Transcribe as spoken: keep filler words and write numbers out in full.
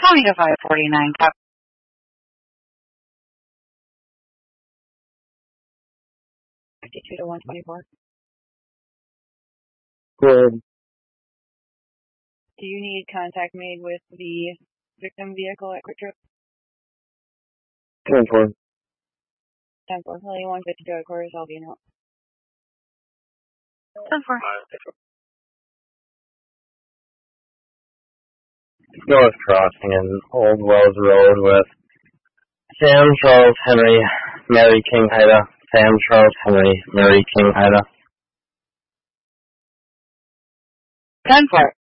County to five forty-nine, copy. fifty-two to one twenty-four. Good. Do you need contact made with the victim vehicle at Quick Trip? ten four. ten four. Lane one fifty-two at Corey Salvino. ten four. North Crossing in Old Wells Road with Sam Charles Henry, Mary King Ida. Sam Charles Henry, Mary King Ida. ten four.